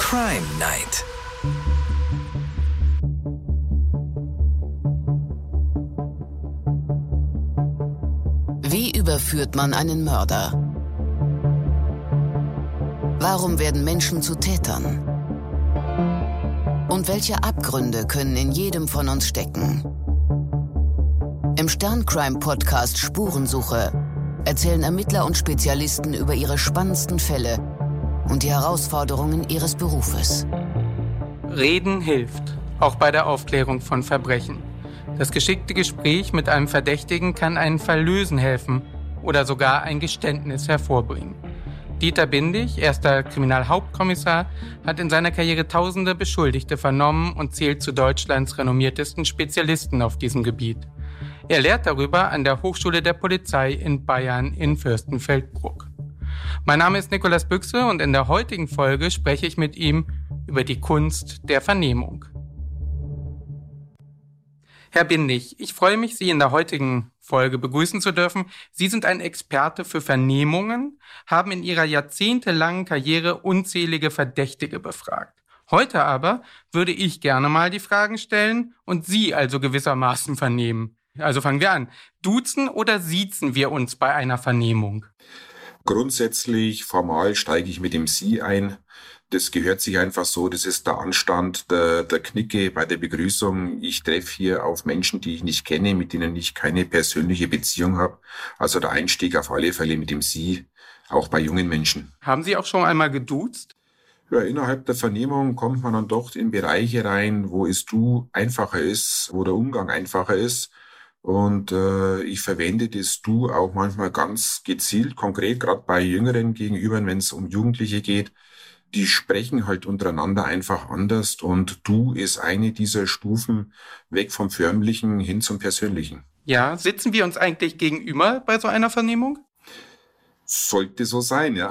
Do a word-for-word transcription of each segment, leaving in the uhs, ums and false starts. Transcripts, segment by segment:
Crime Night. Wie überführt man einen Mörder? Warum werden Menschen zu Tätern? Und welche Abgründe können in jedem von uns stecken? Im Stern-Crime-Podcast Spurensuche erzählen Ermittler und Spezialisten über ihre spannendsten Fälle und die Herausforderungen ihres Berufes. Reden hilft, auch bei der Aufklärung von Verbrechen. Das geschickte Gespräch mit einem Verdächtigen kann einen Fall lösen helfen oder sogar ein Geständnis hervorbringen. Dieter Bindig, erster Kriminalhauptkommissar, hat in seiner Karriere tausende Beschuldigte vernommen und zählt zu Deutschlands renommiertesten Spezialisten auf diesem Gebiet. Er lehrt darüber an der Hochschule der Polizei in Bayern in Fürstenfeldbruck. Mein Name ist Nikolaus Büchse und in der heutigen Folge spreche ich mit ihm über die Kunst der Vernehmung. Herr Bindig, ich freue mich, Sie in der heutigen Folge begrüßen zu dürfen. Sie sind ein Experte für Vernehmungen, haben in Ihrer jahrzehntelangen Karriere unzählige Verdächtige befragt. Heute aber würde ich gerne mal die Fragen stellen und Sie also gewissermaßen vernehmen. Also fangen wir an. Duzen oder siezen wir uns bei einer Vernehmung? Grundsätzlich, formal steige ich mit dem Sie ein. Das gehört sich einfach so, das ist der Anstand, der, der Knicke bei der Begrüßung. Ich treffe hier auf Menschen, die ich nicht kenne, mit denen ich keine persönliche Beziehung habe. Also der Einstieg auf alle Fälle mit dem Sie, auch bei jungen Menschen. Haben Sie auch schon einmal geduzt? Ja, innerhalb der Vernehmung kommt man dann doch in Bereiche rein, wo es Du einfacher ist, wo der Umgang einfacher ist. Und äh, ich verwende das Du auch manchmal ganz gezielt, konkret, gerade bei Jüngeren gegenüber, wenn es um Jugendliche geht. Die sprechen halt untereinander einfach anders und Du ist eine dieser Stufen weg vom Förmlichen hin zum Persönlichen. Ja, sitzen wir uns eigentlich gegenüber bei so einer Vernehmung? Sollte so sein, ja.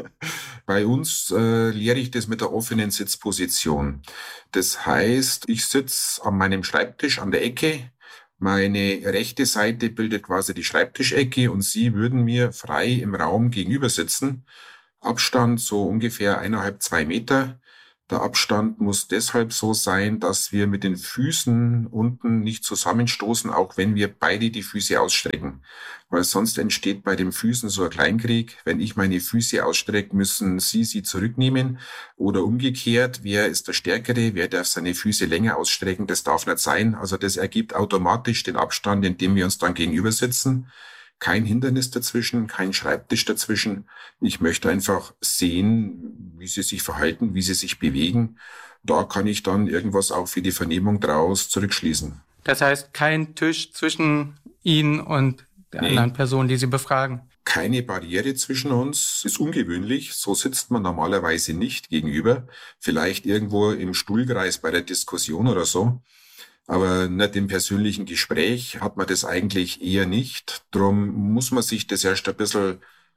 Bei uns äh, lehre ich das mit der offenen Sitzposition. Das heißt, ich sitze an meinem Schreibtisch an der Ecke. Meine rechte Seite bildet quasi die Schreibtischecke und Sie würden mir frei im Raum gegenüber sitzen. Abstand so ungefähr eineinhalb, zwei Meter. Der Abstand muss deshalb so sein, dass wir mit den Füßen unten nicht zusammenstoßen, auch wenn wir beide die Füße ausstrecken. Weil sonst entsteht bei den Füßen so ein Kleinkrieg. Wenn ich meine Füße ausstrecke, müssen Sie sie zurücknehmen. Oder umgekehrt, wer ist der Stärkere, wer darf seine Füße länger ausstrecken, das darf nicht sein. Also das ergibt automatisch den Abstand, in dem wir uns dann gegenüber sitzen. Kein Hindernis dazwischen, kein Schreibtisch dazwischen. Ich möchte einfach sehen, wie sie sich verhalten, wie sie sich bewegen. Da kann ich dann irgendwas auch für die Vernehmung draus zurückschließen. Das heißt, kein Tisch zwischen Ihnen und der nee. anderen Person, die Sie befragen? Keine Barriere zwischen uns, ist ungewöhnlich. So sitzt man normalerweise nicht gegenüber. Vielleicht irgendwo im Stuhlkreis bei der Diskussion oder so. Aber nicht im persönlichen Gespräch hat man das eigentlich eher nicht. Drum muss man sich das erst ein bisschen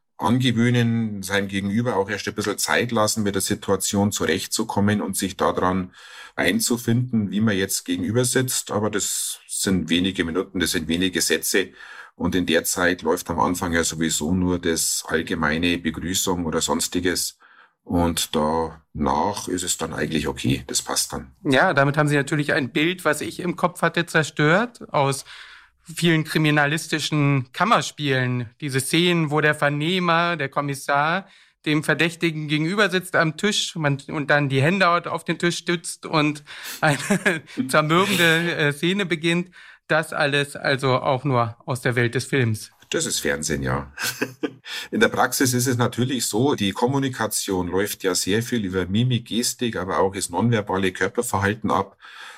angewöhnen, seinem Gegenüber auch erst ein bisschen Zeit lassen, mit der Situation zurechtzukommen und sich daran einzufinden, wie man jetzt gegenüber sitzt. Aber das sind wenige Minuten, das sind wenige Sätze. Und in der Zeit läuft am Anfang ja sowieso nur das allgemeine Begrüßung oder Sonstiges. Und danach ist es dann eigentlich okay, das passt dann. Ja, damit haben Sie natürlich ein Bild, was ich im Kopf hatte, zerstört, aus vielen kriminalistischen Kammerspielen. Diese Szenen, wo der Vernehmer, der Kommissar, dem Verdächtigen gegenüber sitzt am Tisch und dann die Hände auf den Tisch stützt und eine zermürbende Szene beginnt. Das alles also auch nur aus der Welt des Films. Das ist Fernsehen, ja. In der Praxis ist es natürlich so, die Kommunikation läuft ja sehr viel über Mimik, Gestik, aber auch das nonverbale Körperverhalten ab.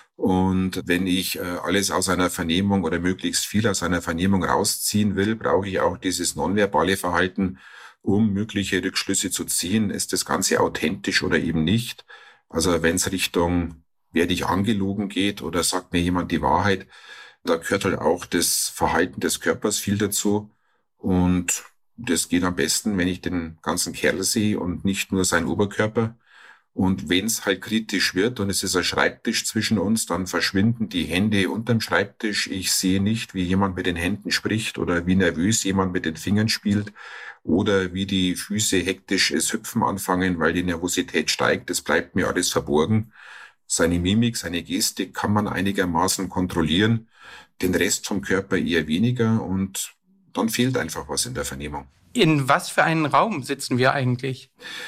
Und wenn ich äh, alles aus einer Vernehmung oder möglichst viel aus einer Vernehmung rausziehen will, brauche ich auch dieses nonverbale Verhalten, um mögliche Rückschlüsse zu ziehen. Ist das Ganze authentisch oder eben nicht? Also wenn es Richtung, werde ich angelogen geht oder sagt mir jemand die Wahrheit, da gehört halt auch das Verhalten des Körpers viel dazu. Und das geht am besten, wenn ich den ganzen Kerl sehe und nicht nur seinen Oberkörper. Und wenn es halt kritisch wird und es ist ein Schreibtisch zwischen uns, dann verschwinden die Hände unterm Schreibtisch. Ich sehe nicht, wie jemand mit den Händen spricht oder wie nervös jemand mit den Fingern spielt oder wie die Füße hektisch es Hüpfen anfangen, weil die Nervosität steigt. Das bleibt mir alles verborgen. Seine Mimik, seine Gestik kann man einigermaßen kontrollieren, den Rest vom Körper eher weniger und dann fehlt einfach was in der Vernehmung. In was für einen Raum sitzen wir eigentlich?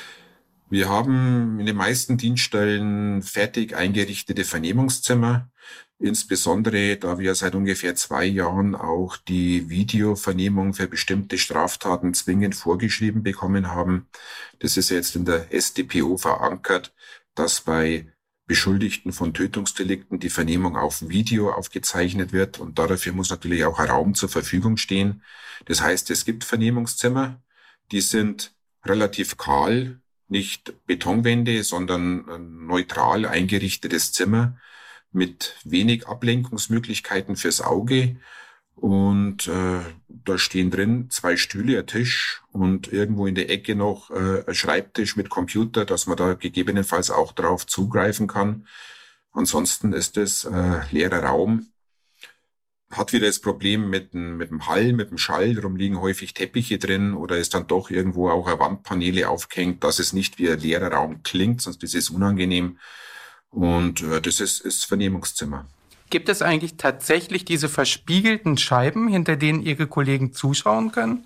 Wir haben in den meisten Dienststellen fertig eingerichtete Vernehmungszimmer, insbesondere da wir seit ungefähr zwei Jahren auch die Videovernehmung für bestimmte Straftaten zwingend vorgeschrieben bekommen haben. Das ist jetzt in der S t P O verankert, dass bei Beschuldigten von Tötungsdelikten die Vernehmung auf Video aufgezeichnet wird und dafür muss natürlich auch ein Raum zur Verfügung stehen. Das heißt, es gibt Vernehmungszimmer, die sind relativ kahl, nicht Betonwände, sondern ein neutral eingerichtetes Zimmer mit wenig Ablenkungsmöglichkeiten fürs Auge. Und äh, da stehen drin zwei Stühle, ein Tisch und irgendwo in der Ecke noch äh, ein Schreibtisch mit Computer, dass man da gegebenenfalls auch drauf zugreifen kann. Ansonsten ist es äh, leerer Raum. Hat wieder das Problem mit dem, mit dem Hall, mit dem Schall, darum liegen häufig Teppiche drin oder ist dann doch irgendwo auch ein Wandpaneele aufgehängt, dass es nicht wie ein leerer Raum klingt, sonst ist es unangenehm. Und äh, das ist das Vernehmungszimmer. Gibt es eigentlich tatsächlich diese verspiegelten Scheiben, hinter denen Ihre Kollegen zuschauen können?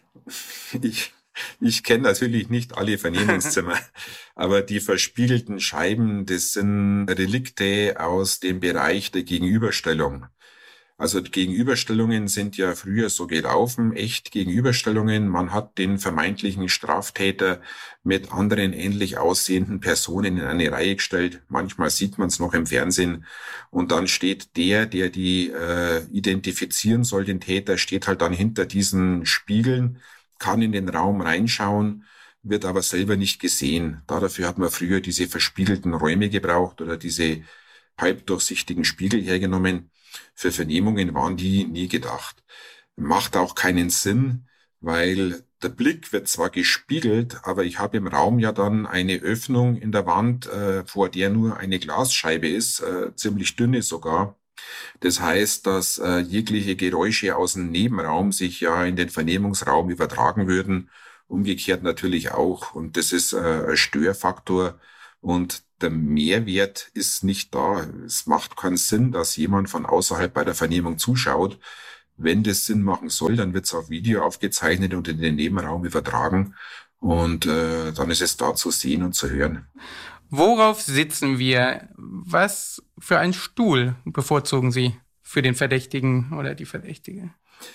Ich, ich kenne natürlich nicht alle Vernehmungszimmer, aber die verspiegelten Scheiben, das sind Relikte aus dem Bereich der Gegenüberstellung. Also die Gegenüberstellungen sind ja früher so gelaufen, echt Gegenüberstellungen. Man hat den vermeintlichen Straftäter mit anderen ähnlich aussehenden Personen in eine Reihe gestellt. Manchmal sieht man es noch im Fernsehen. Und dann steht der, der die äh, identifizieren soll, den Täter, steht halt dann hinter diesen Spiegeln, kann in den Raum reinschauen, wird aber selber nicht gesehen. Dafür hat man früher diese verspiegelten Räume gebraucht oder diese halbdurchsichtigen Spiegel hergenommen. Für Vernehmungen waren die nie gedacht. Macht auch keinen Sinn, weil der Blick wird zwar gespiegelt, aber ich habe im Raum ja dann eine Öffnung in der Wand, äh, vor der nur eine Glasscheibe ist, äh, ziemlich dünne sogar. Das heißt, dass äh, jegliche Geräusche aus dem Nebenraum sich ja in den Vernehmungsraum übertragen würden. Umgekehrt natürlich auch. Und das ist äh, ein Störfaktor. Und der Mehrwert ist nicht da. Es macht keinen Sinn, dass jemand von außerhalb bei der Vernehmung zuschaut. Wenn das Sinn machen soll, dann wird es auf Video aufgezeichnet und in den Nebenraum übertragen. Und äh, dann ist es da zu sehen und zu hören. Worauf sitzen wir? Was für einen Stuhl bevorzugen Sie für den Verdächtigen oder die Verdächtige?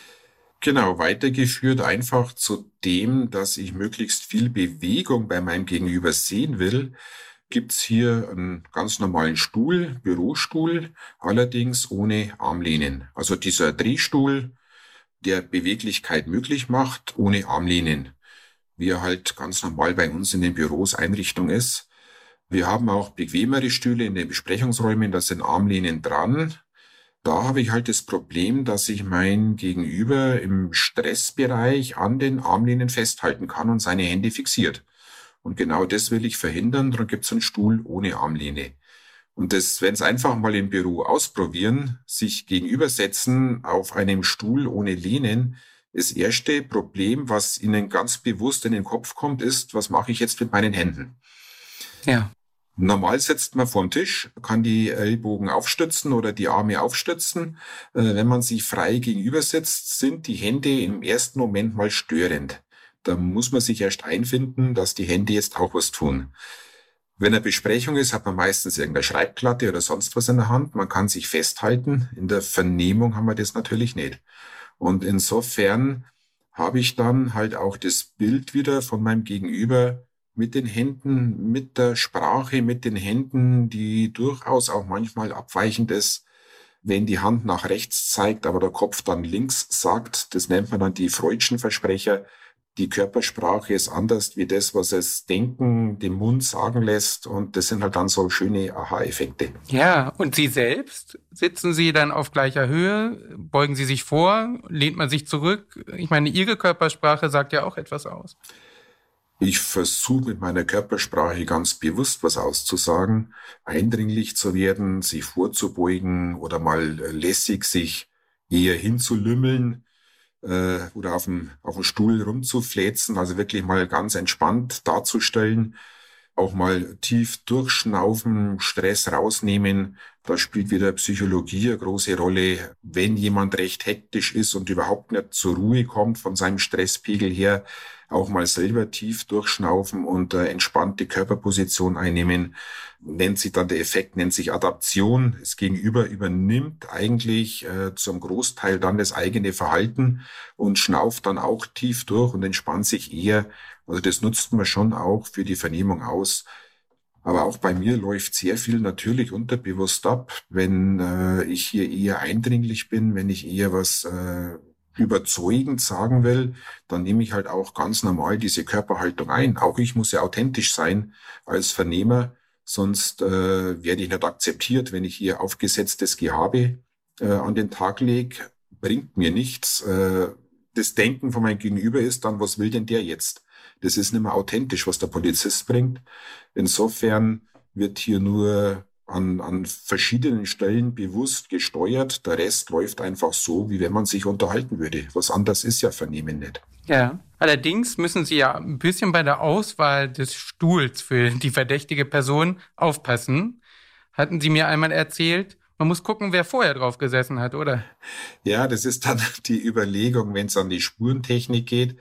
Genau, weitergeführt einfach zu dem, dass ich möglichst viel Bewegung bei meinem Gegenüber sehen will, gibt's hier einen ganz normalen Stuhl, Bürostuhl, allerdings ohne Armlehnen. Also dieser Drehstuhl, der Beweglichkeit möglich macht, ohne Armlehnen, wie er halt ganz normal bei uns in den Büros Einrichtung ist. Wir haben auch bequemere Stühle in den Besprechungsräumen, da sind Armlehnen dran. Da habe ich halt das Problem, dass ich mein Gegenüber im Stressbereich an den Armlehnen festhalten kann und seine Hände fixiert. Und genau das will ich verhindern, darum gibt es einen Stuhl ohne Armlehne. Und das werden Sie einfach mal im Büro ausprobieren, sich gegenübersetzen auf einem Stuhl ohne Lehnen. Das erste Problem, was Ihnen ganz bewusst in den Kopf kommt, ist, was mache ich jetzt mit meinen Händen? Ja. Normal sitzt man vorm Tisch, kann die Ellbogen aufstützen oder die Arme aufstützen. Wenn man sich frei gegenübersetzt, sind die Hände im ersten Moment mal störend. Da muss man sich erst einfinden, dass die Hände jetzt auch was tun. Wenn eine Besprechung ist, hat man meistens irgendeine Schreibplatte oder sonst was in der Hand. Man kann sich festhalten. In der Vernehmung haben wir das natürlich nicht. Und insofern habe ich dann halt auch das Bild wieder von meinem Gegenüber mit den Händen, mit der Sprache, mit den Händen, die durchaus auch manchmal abweichend ist, wenn die Hand nach rechts zeigt, aber der Kopf dann links sagt. Das nennt man dann die Freudschen Versprecher. Die Körpersprache ist anders wie das, was es denken, den Mund sagen lässt. Und das sind halt dann so schöne Aha-Effekte. Ja, und Sie selbst? Sitzen Sie dann auf gleicher Höhe? Beugen Sie sich vor? Lehnt man sich zurück? Ich meine, Ihre Körpersprache sagt ja auch etwas aus. Ich versuche mit meiner Körpersprache ganz bewusst was auszusagen, eindringlich zu werden, sich vorzubeugen oder mal lässig sich eher hinzulümmeln äh, oder auf dem, auf dem Stuhl rumzufläzen, also wirklich mal ganz entspannt darzustellen. Auch mal tief durchschnaufen, Stress rausnehmen. Da spielt wieder Psychologie eine große Rolle. Wenn jemand recht hektisch ist und überhaupt nicht zur Ruhe kommt von seinem Stresspegel her, auch mal selber tief durchschnaufen und äh, entspannte Körperposition einnehmen. Nennt sich dann der Effekt, nennt sich Adaption. Das Gegenüber übernimmt eigentlich äh, zum Großteil dann das eigene Verhalten und schnauft dann auch tief durch und entspannt sich eher. Also das nutzt man schon auch für die Vernehmung aus. Aber auch bei mir läuft sehr viel natürlich unterbewusst ab, wenn äh, ich hier eher eindringlich bin, wenn ich eher was äh, überzeugend sagen will, dann nehme ich halt auch ganz normal diese Körperhaltung ein. Auch ich muss ja authentisch sein als Vernehmer, sonst äh, werde ich nicht akzeptiert, wenn ich hier aufgesetztes Gehabe äh, an den Tag lege, bringt mir nichts. Äh, das Denken von meinem Gegenüber ist dann, was will denn der jetzt? Das ist nicht mehr authentisch, was der Polizist bringt. Insofern wird hier nur an, an verschiedenen Stellen bewusst gesteuert. Der Rest läuft einfach so, wie wenn man sich unterhalten würde. Was anderes ist ja Vernehmen nicht. Ja, allerdings müssen Sie ja ein bisschen bei der Auswahl des Stuhls für die verdächtige Person aufpassen. Hatten Sie mir einmal erzählt, man muss gucken, wer vorher drauf gesessen hat, oder? Ja, das ist dann die Überlegung, wenn es an die Spurentechnik geht.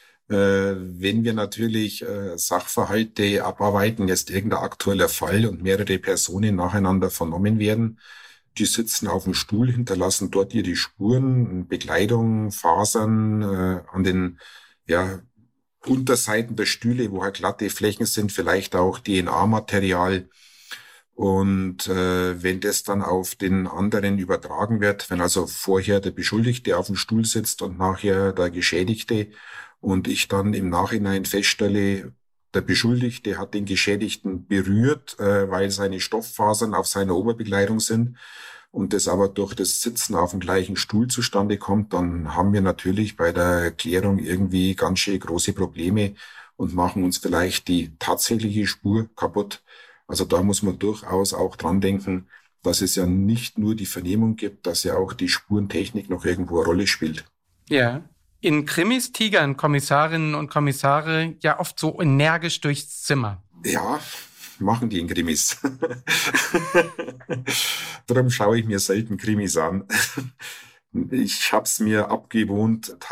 Äh, wenn wir natürlich äh, Sachverhalte abarbeiten, jetzt irgendein aktueller Fall und mehrere Personen nacheinander vernommen werden, die sitzen auf dem Stuhl, hinterlassen dort ihre Spuren, Bekleidung, Fasern äh, an den ja, Unterseiten der Stühle, wo halt glatte Flächen sind, vielleicht auch D N A-Material. Und äh, wenn das dann auf den anderen übertragen wird, wenn also vorher der Beschuldigte auf dem Stuhl sitzt und nachher der Geschädigte und ich dann im Nachhinein feststelle, der Beschuldigte hat den Geschädigten berührt, äh, weil seine Stofffasern auf seiner Oberbekleidung sind und das aber durch das Sitzen auf dem gleichen Stuhl zustande kommt, dann haben wir natürlich bei der Klärung irgendwie ganz schön große Probleme und machen uns vielleicht die tatsächliche Spur kaputt. Also da muss man durchaus auch dran denken, dass es ja nicht nur die Vernehmung gibt, dass ja auch die Spurentechnik noch irgendwo eine Rolle spielt. Ja. In Krimis tigern Kommissarinnen und Kommissare ja oft so energisch durchs Zimmer. Ja, machen die in Krimis. Darum schaue ich mir selten Krimis an. Ich habe es mir abgewohnt,